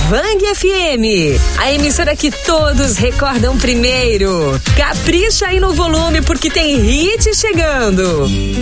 Vang FM, a emissora que todos recordam primeiro. Capricha aí no volume porque tem hit chegando.